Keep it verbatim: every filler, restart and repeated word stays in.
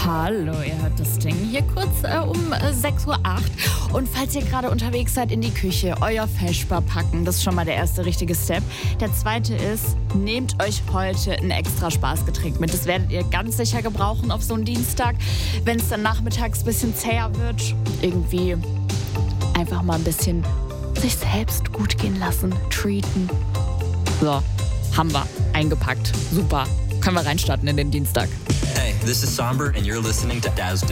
Hallo, ihr hört das Ding hier kurz äh, um äh, sechs Uhr acht. Und falls ihr gerade unterwegs seid in die Küche, euer Feschbar packen, das ist schon mal der erste richtige Step. Der zweite ist, nehmt euch heute ein extra Spaßgetränk mit. Das werdet ihr ganz sicher gebrauchen auf so einen Dienstag. Wenn es dann nachmittags ein bisschen zäher wird, irgendwie einfach mal ein bisschen sich selbst gut gehen lassen, treaten. So, haben wir eingepackt. Super. Können wir reinstarten in den Dienstag. Hey, this is Somber and you're listening to Daz